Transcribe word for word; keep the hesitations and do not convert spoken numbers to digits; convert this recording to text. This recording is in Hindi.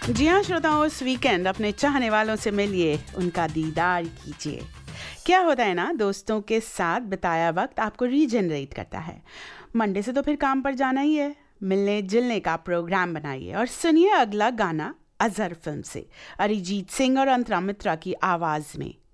जी हाँ श्रोताओं, इस वीकेंड अपने चाहने वालों से मिलिए, उनका दीदार कीजिए। क्या होता है ना, दोस्तों के साथ बिताया वक्त आपको रीजनरेट करता है। मंडे से तो फिर काम पर जाना ही है। मिलने जुलने का प्रोग्राम बनाइए और सुनिए अगला गाना अजहर फिल्म से, अरिजीत सिंह और अंतरा मित्रा की आवाज़ में,